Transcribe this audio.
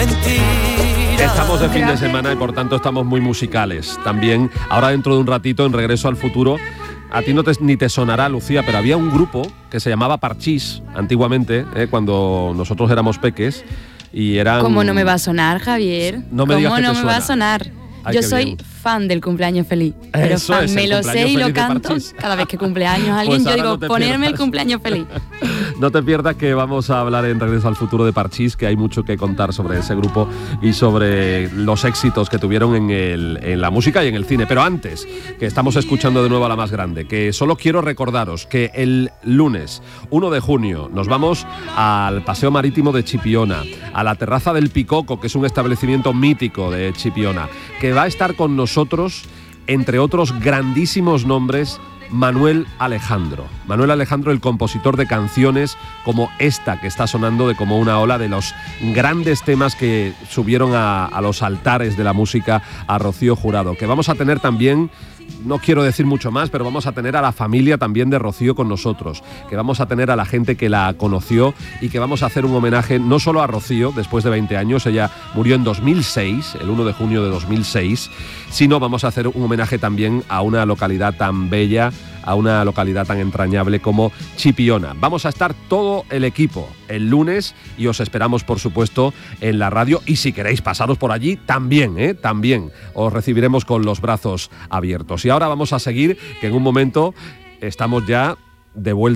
mentira. Estamos de fin de semana y por tanto estamos muy musicales. También, ahora dentro de un ratito, en Regreso al Futuro, a ti ni te sonará, Lucía, pero había un grupo que se llamaba Parchís, antiguamente, cuando nosotros éramos peques, y eran... ¿Cómo no me va a sonar, Javier? No me digas que te ¿Cómo no me va a suena? sonar? Ay, yo qué soy bien. fan del cumpleaños feliz. Pero Eso fan, es, me el lo cumpleaños sé y lo feliz de canto Parchís. cada vez que cumpleaños alguien. Pues Yo ahora digo, no te ponerme pierdas. el cumpleaños feliz. No te pierdas que vamos a hablar en Regreso al Futuro de Parchís, que hay mucho que contar sobre ese grupo y sobre los éxitos que tuvieron en la música y en el cine. Pero antes, que estamos escuchando de nuevo a la más grande, que solo quiero recordaros que el lunes 1 de junio nos vamos al Paseo Marítimo de Chipiona, a la Terraza del Picoco, que es un establecimiento mítico de Chipiona, que va a estar con nosotros, entre otros grandísimos nombres, Manuel Alejandro. Manuel Alejandro, el compositor de canciones como esta que está sonando de Como una ola, de los grandes temas que subieron a los altares de la música a Rocío Jurado. Que vamos a tener también, no quiero decir mucho más, pero vamos a tener a la familia también de Rocío con nosotros, que vamos a tener a la gente que la conoció y que vamos a hacer un homenaje no solo a Rocío, después de 20 años, ella murió en 2006, el 1 de junio de 2006, sino vamos a hacer un homenaje también a una localidad tan bella, a una localidad tan entrañable como Chipiona. Vamos a estar todo el equipo el lunes y os esperamos, por supuesto, en la radio, y si queréis pasaros por allí, también os recibiremos con los brazos abiertos. Y ahora vamos a seguir, que en un momento estamos ya de vuelta